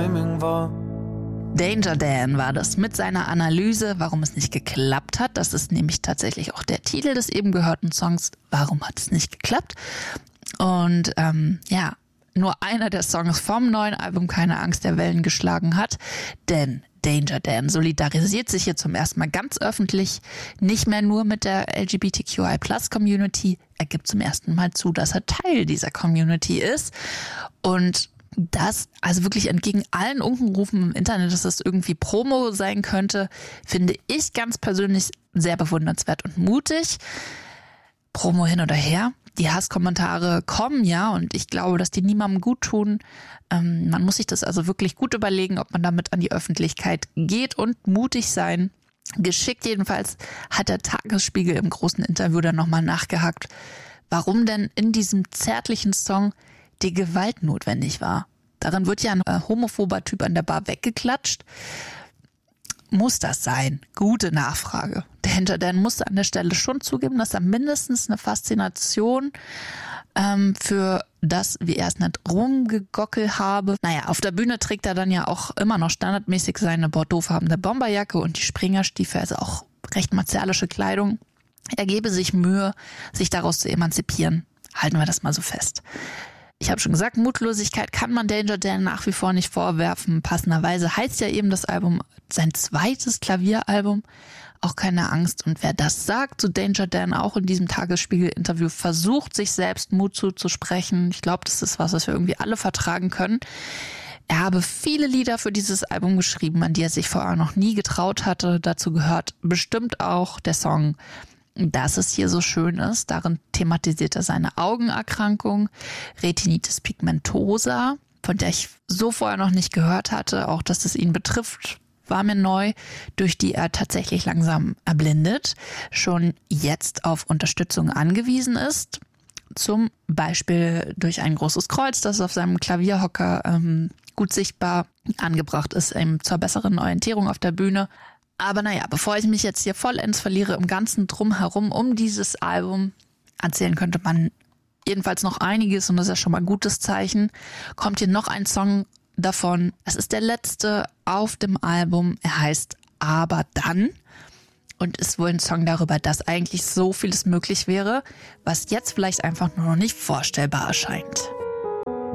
Timing war. Danger Dan war das mit seiner Analyse, warum es nicht geklappt hat. Das ist nämlich tatsächlich auch der Titel des eben gehörten Songs. Warum hat es nicht geklappt? Und nur einer der Songs vom neuen Album Keine Angst der Wellen geschlagen hat. Denn Danger Dan solidarisiert sich hier zum ersten Mal ganz öffentlich, nicht mehr nur mit der LGBTQI+-Community. Er gibt zum ersten Mal zu, dass er Teil dieser Community ist. Und das, also wirklich entgegen allen Unkenrufen im Internet, dass das irgendwie Promo sein könnte, finde ich ganz persönlich sehr bewundernswert und mutig. Promo hin oder her. Die Hasskommentare kommen ja und ich glaube, dass die niemandem gut tun. Man muss sich das also wirklich gut überlegen, ob man damit an die Öffentlichkeit geht und mutig sein. Geschickt jedenfalls hat der Tagesspiegel im großen Interview dann nochmal nachgehakt, warum denn in diesem zärtlichen Song die Gewalt notwendig war. Darin wird ja ein homophober Typ an der Bar weggeklatscht. Muss das sein? Gute Nachfrage. Danger Dan musste an der Stelle schon zugeben, dass er mindestens eine Faszination für das, wie er es nennt, rumgegockel habe. Naja, auf der Bühne trägt er dann ja auch immer noch standardmäßig seine bordeauxfarbene Bomberjacke und die Springerstiefel, also auch recht martialische Kleidung. Er gebe sich Mühe, sich daraus zu emanzipieren. Halten wir das mal so fest. Ich habe schon gesagt, Mutlosigkeit kann man Danger Dan nach wie vor nicht vorwerfen. Passenderweise heißt ja eben das Album sein zweites Klavieralbum. Auch keine Angst. Und wer das sagt, so Danger Dan auch in diesem Tagesspiegel-Interview versucht, sich selbst Mut zuzusprechen. Ich glaube, das ist was wir irgendwie alle vertragen können. Er habe viele Lieder für dieses Album geschrieben, an die er sich vorher noch nie getraut hatte. Dazu gehört bestimmt auch der Song Dass es hier so schön ist. Darin thematisiert er seine Augenerkrankung, Retinitis pigmentosa, von der ich so vorher noch nicht gehört hatte. Auch, dass es ihn betrifft, war mir neu, durch die er tatsächlich langsam erblindet, schon jetzt auf Unterstützung angewiesen ist. Zum Beispiel durch ein großes Kreuz, das auf seinem Klavierhocker gut sichtbar angebracht ist, zur besseren Orientierung auf der Bühne. Aber naja, bevor ich mich jetzt hier vollends verliere im ganzen Drumherum um dieses Album, erzählen könnte man jedenfalls noch einiges und das ist ja schon mal ein gutes Zeichen, kommt hier noch ein Song davon. Es ist der letzte auf dem Album. Er heißt Aber dann und ist wohl ein Song darüber, dass eigentlich so vieles möglich wäre, was jetzt vielleicht einfach nur noch nicht vorstellbar erscheint.